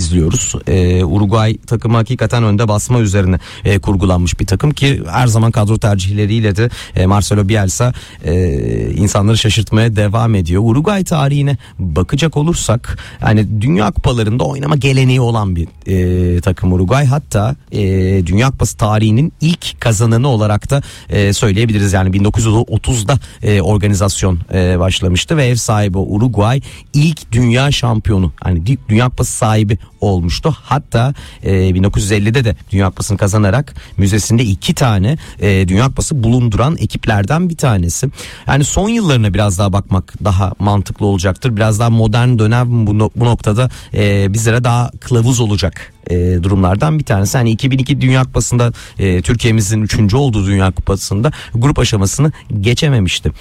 izliyoruz. Uruguay takımı hakikaten önde basma üzerine kurgulanmış bir takım ki her zaman kadro tercihleriyle de Marcelo Bielsa insanları şaşırtmaya devam ediyor. Uruguay tarihine bakacak olursak hani Dünya Kupalarında oynama geleneği olan bir takım Uruguay. Hatta Dünya Kupası tarihinin ilk kazananı olarak da söyleyebiliriz. Yani 1930'da organizasyon başlamıştı ve ev sahibi Uruguay ilk dünya şampiyonu, hani Dünya Kupası sahibi olmuştu. Hatta 1950'de de Dünya Kupası'nı kazanarak müzesinde 2 tane Dünya Kupası bulunduran ekiplerden bir tanesi. Yani son yıllarına biraz daha bakmak daha mantıklı olacaktır. Biraz daha modern dönem bu noktada bizlere daha kılavuz olacak durumlardan bir tanesi. Hani 2002 Dünya Kupası'nda Türkiye'mizin 3. olduğu Dünya Kupası'nda grup aşamasını geçememişti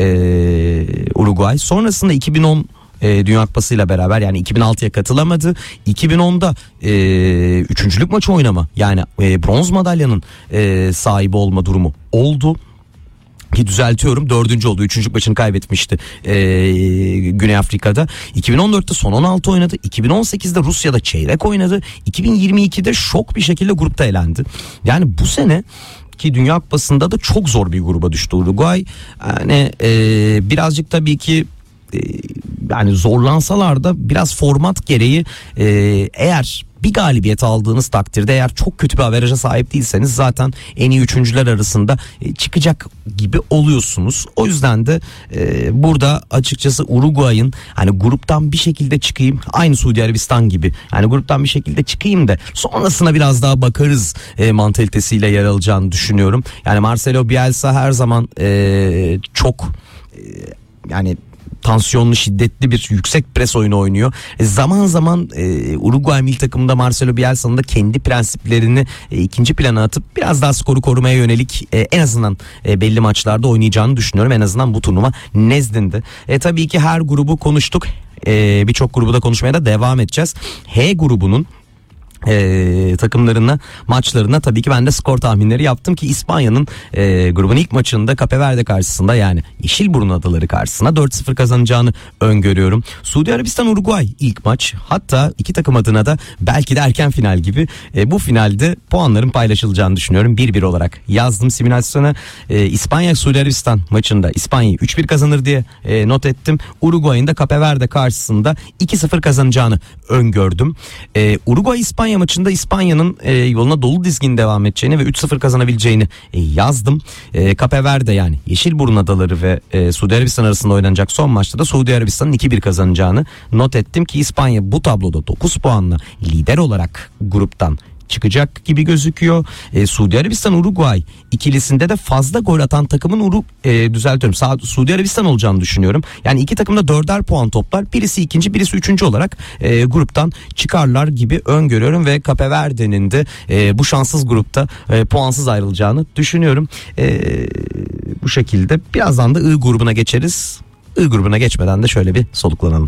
Uruguay. Sonrasında 2010 Dünya Kupası ile beraber, yani 2006'ya katılamadı. 2010'da üçüncülük maçı oynama, yani bronz madalyanın sahibi olma durumu oldu. Ki düzeltiyorum, 4. oldu. 3. maçını kaybetmişti Güney Afrika'da. 2014'te son 16 oynadı. 2018'de Rusya'da çeyrek oynadı. 2022'de şok bir şekilde grupta elendi. Yani bu sene ki Dünya Kupası'nda da çok zor bir gruba düştü Uruguay. Yani birazcık tabii ki yani zorlansalar da biraz format gereği eğer bir galibiyet aldığınız takdirde, eğer çok kötü bir averaja sahip değilseniz zaten en iyi üçüncüler arasında çıkacak gibi oluyorsunuz. O yüzden de burada açıkçası Uruguay'ın hani gruptan bir şekilde çıkayım, aynı Suudi Arabistan gibi, yani gruptan bir şekilde çıkayım da sonrasına biraz daha bakarız mantalitesiyle yer alacağını düşünüyorum. Yani Marcelo Bielsa her zaman çok yani tansiyonlu, şiddetli bir yüksek pres oyunu oynuyor. Zaman zaman Uruguay milli takımında Marcelo Bielsa'nın da kendi prensiplerini ikinci plana atıp biraz daha skoru korumaya yönelik en azından belli maçlarda oynayacağını düşünüyorum. En azından bu turnuva nezdinde. Tabii ki her grubu konuştuk. Birçok grubu da konuşmaya da devam edeceğiz. H grubunun takımlarına, maçlarına tabii ki ben de skor tahminleri yaptım ki İspanya'nın grubun ilk maçında Cape Verde karşısında, yani Yeşilburnu Adaları karşısına 4-0 kazanacağını öngörüyorum. Suudi Arabistan Uruguay ilk maç, hatta iki takım adına da belki de erken final gibi bu finalde puanların paylaşılacağını düşünüyorum. 1-1 olarak yazdım simülasyona. İspanya Suudi Arabistan maçında İspanya'yı 3-1 kazanır diye not ettim. Uruguay'ın da Cape Verde karşısında 2-0 kazanacağını öngördüm. Uruguay İspanya maçında İspanya'nın yoluna dolu dizgin devam edeceğini ve 3-0 kazanabileceğini yazdım. Cape Verde, yani Yeşilburnu Adaları ve Suudi Arabistan arasında oynanacak son maçta da Suudi Arabistan'ın 2-1 kazanacağını not ettim ki İspanya bu tabloda 9 puanla lider olarak gruptan çıkacak gibi gözüküyor. Suudi Arabistan Uruguay ikilisinde de fazla gol atan takımın Suudi Arabistan olacağını düşünüyorum. Yani iki takım da 4'er puan toplar. Birisi ikinci, birisi üçüncü olarak gruptan çıkarlar gibi öngörüyorum ve Cape Verde'nin de bu şanssız grupta puansız ayrılacağını düşünüyorum. Bu şekilde birazdan da I grubuna geçeriz. I grubuna geçmeden de şöyle bir soluklanalım.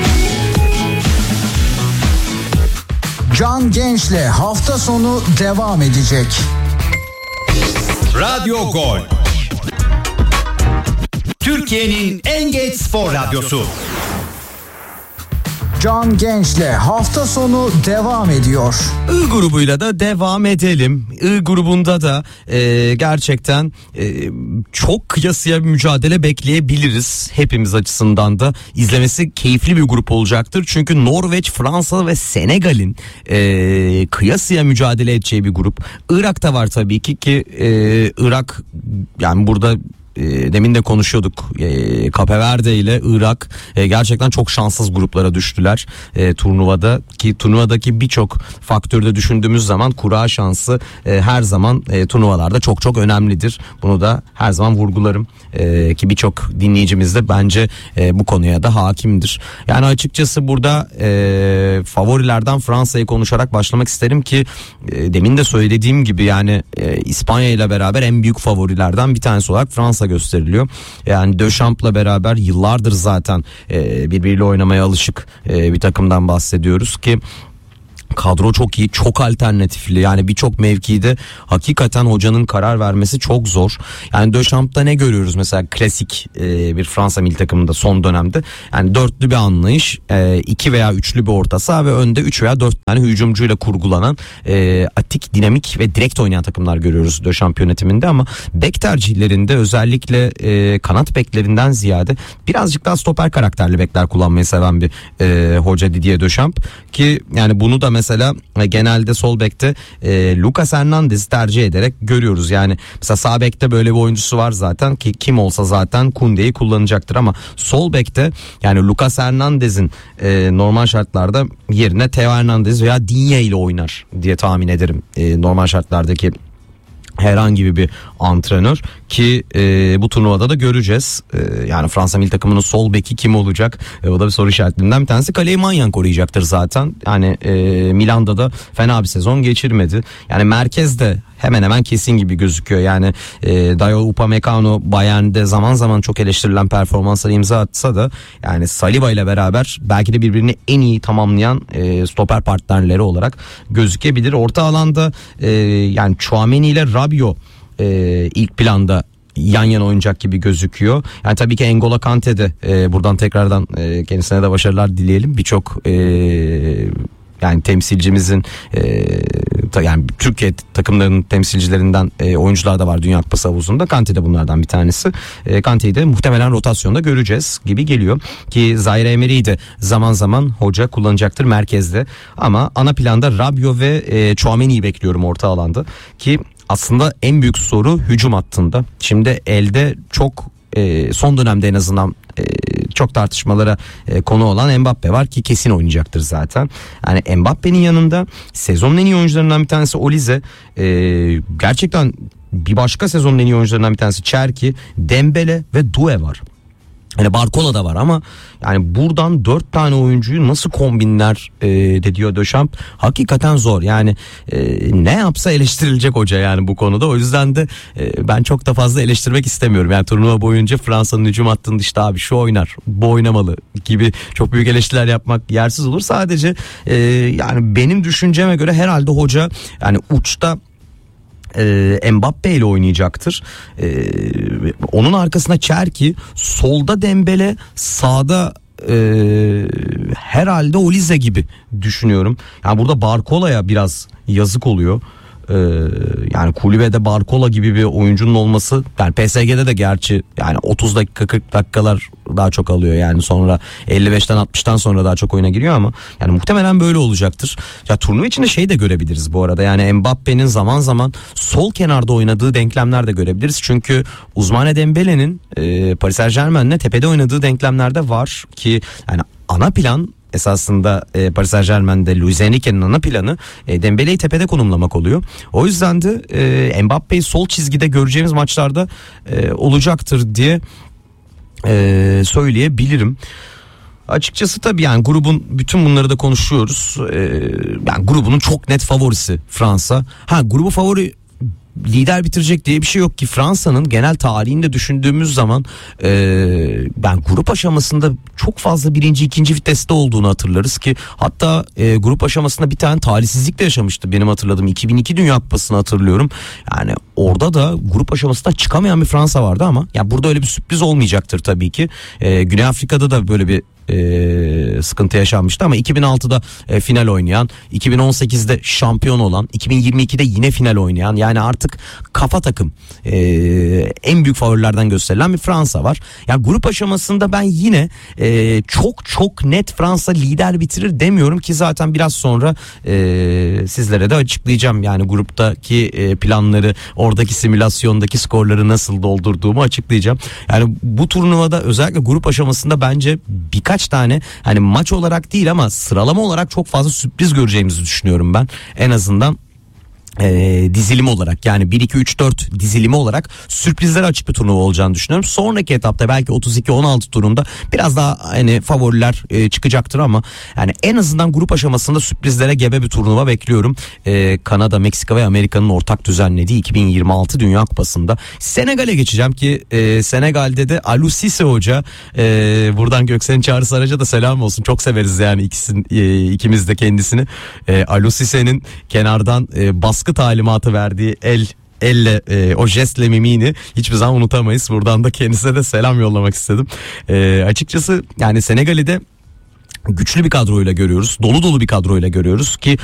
Can Genç'le hafta sonu devam edecek. Radyo Gol. Türkiye'nin en geç spor radyosu. Can Genç'le hafta sonu devam ediyor. I grubuyla da devam edelim. I grubunda da gerçekten çok kıyasıya bir mücadele bekleyebiliriz. Hepimiz açısından da izlemesi keyifli bir grup olacaktır. Çünkü Norveç, Fransa ve Senegal'in kıyasıya mücadele edeceği bir grup. Irak da var tabii ki Irak, yani burada demin de konuşuyorduk, Cape Verde ile Irak gerçekten çok şanssız gruplara düştüler turnuvada, ki turnuvadaki birçok faktörde düşündüğümüz zaman kura şansı her zaman turnuvalarda çok çok önemlidir. Bunu da her zaman vurgularım ki birçok dinleyicimiz de bence bu konuya da hakimdir. Yani açıkçası burada favorilerden Fransa'yı konuşarak başlamak isterim ki demin de söylediğim gibi yani İspanya ile beraber en büyük favorilerden bir tanesi olarak Fransa gösteriliyor. Yani Dechamps'la beraber yıllardır zaten birbiriyle oynamaya alışık bir takımdan bahsediyoruz ki Kadro çok iyi, çok alternatifli. Yani birçok mevkide hakikaten hocanın karar vermesi çok zor. Yani Dechamps'ta ne görüyoruz mesela klasik bir Fransa milli takımında son dönemde? Yani dörtlü bir anlayış, 2 veya üçlü bir orta saha ve önde 3 veya 4 tane hücumcuyla kurgulanan atik, dinamik ve direkt oynayan takımlar görüyoruz Deschamps yönetiminde. Ama bek tercihlerinde özellikle kanat beklerinden ziyade birazcık daha stoper karakterli bekler kullanmayı seven bir hoca Didier Deschamps, ki yani bunu da mesela genelde sol bekte Lucas Hernandez'i tercih ederek görüyoruz. Yani mesela sağ bekte böyle bir oyuncusu var zaten, ki kim olsa zaten Koundé'yi kullanacaktır, ama sol bekte yani Lucas Hernandez'in normal şartlarda yerine Theo Hernandez veya Digne ile oynar diye tahmin ederim normal şartlardaki herhangi bir antrenör, ki bu turnuvada da göreceğiz. Yani Fransa milli takımının sol beki kim olacak? O da bir soru işaretlerinden bir tanesi. Kaleyi Maignan koruyacaktır zaten. Yani Milan'da da fena bir sezon geçirmedi. Yani merkezde hemen hemen kesin gibi gözüküyor. Yani Dayot Upamecano Bayern'de zaman zaman çok eleştirilen performanslara imza atsa da yani Saliba ile beraber belki de birbirini en iyi tamamlayan stoper partnerleri olarak gözükebilir. Orta alanda yani Tchouaméni ile Rabiot ilk planda yan yana oynayacak gibi gözüküyor. Yani tabii ki N'Golo Kanté de buradan tekrardan kendisine de başarılar dileyelim. Birçok yani temsilcimizin yani Türkiye takımlarının temsilcilerinden oyuncular da var Dünya Kupası havuzunda. Kanté de bunlardan bir tanesi. Kanté'yi de muhtemelen rotasyonda göreceğiz gibi geliyor. Ki Zaire Emery'i de zaman zaman hoca kullanacaktır merkezde. Ama ana planda Rabiot ve Tchouaméni'yi bekliyorum orta alanda. Ki aslında en büyük soru hücum hattında. Şimdi elde çok son dönemde en azından çok tartışmalara konu olan Mbappe var, ki kesin oynayacaktır zaten. Yani Mbappe'nin yanında sezonun en iyi oyuncularından bir tanesi Olise, gerçekten bir başka sezonun en iyi oyuncularından bir tanesi Cherki, Dembele ve Doué var. Yani Barcola da var, ama yani buradan 4 tane oyuncuyu nasıl kombinler de diyor Deschamps, hakikaten zor. Yani ne yapsa eleştirilecek hoca yani bu konuda. O yüzden de ben çok da fazla eleştirmek istemiyorum. Yani turnuva boyunca Fransa'nın hücum hattında işte abi şu oynar, bu oynamalı gibi çok büyük eleştiriler yapmak yersiz olur. Sadece yani benim düşünceme göre herhalde hoca yani uçta Mbappe ile oynayacaktır. Onun arkasına Cherki, solda Dembele, sağda herhalde Olise gibi düşünüyorum. Yani burada Barcola'ya biraz yazık oluyor. Yani kulübede Barcola gibi bir oyuncunun olması, yani PSG'de de gerçi yani 30 dakika 40 dakikalar daha çok alıyor, yani sonra 55'ten 60'tan sonra daha çok oyuna giriyor, ama yani muhtemelen böyle olacaktır. Ya turnuva içinde şey de görebiliriz bu arada, yani Mbappe'nin zaman zaman sol kenarda oynadığı denklemler de görebiliriz. Çünkü Ousmane Dembele'nin Paris Saint-Germain'le tepede oynadığı denklemlerde var, ki yani ana plan esasında Paris Saint-Germain'de Luis Enrique'nin ana planı Dembele'yi tepede konumlamak oluyor. O yüzden de Mbappe'yi sol çizgide göreceğimiz maçlarda olacaktır diye söyleyebilirim. Açıkçası tabii yani grubun bütün bunları da konuşuyoruz. Yani grubunun çok net favorisi Fransa. Grubu favori lider bitirecek diye bir şey yok ki. Fransa'nın genel tarihinde düşündüğümüz zaman ben grup aşamasında çok fazla birinci ikinci viteste olduğunu hatırlarız, ki hatta grup aşamasında bir tane talihsizlik de yaşamıştı benim hatırladığım 2002 Dünya Kupası'nı hatırlıyorum. Yani orada da grup aşamasında çıkamayan bir Fransa vardı, ama ya burada öyle bir sürpriz olmayacaktır tabii ki. Güney Afrika'da da böyle bir sıkıntı yaşanmıştı, ama 2006'da final oynayan, 2018'de şampiyon olan, 2022'de yine final oynayan, yani artık kafa takım en büyük favorilerden gösterilen bir Fransa var. Yani grup aşamasında ben yine çok net Fransa lider bitirir demiyorum, ki zaten biraz sonra sizlere de açıklayacağım. Yani gruptaki planları, oradaki simülasyondaki skorları nasıl doldurduğumu açıklayacağım. Yani bu turnuvada özellikle grup aşamasında bence birkaç tane hani maç olarak değil ama sıralama olarak çok fazla sürpriz göreceğimizi düşünüyorum ben. En azından dizilim olarak, yani 1-2-3-4 dizilimi olarak sürprizlere açık bir turnuva olacağını düşünüyorum. Sonraki etapta belki 32-16 turunda biraz daha hani favoriler çıkacaktır ama yani en azından grup aşamasında sürprizlere gebe bir turnuva bekliyorum. Kanada, Meksika ve Amerika'nın ortak düzenlediği 2026 Dünya Kupası'nda Senegal'e geçeceğim ki Senegal'de de Aliou Cissé Hoca, buradan Göksel'in Çağrı Saraç'a da selam olsun. Çok severiz yani ikimiz de kendisini. Aliou Cissé'nin kenardan baskı talimatı verdiği elle o jestle mimini hiçbir zaman unutamayız. Buradan da kendisine de selam yollamak istedim. Açıkçası yani Senegal'i de güçlü bir kadroyla görüyoruz. Dolu bir kadroyla görüyoruz ki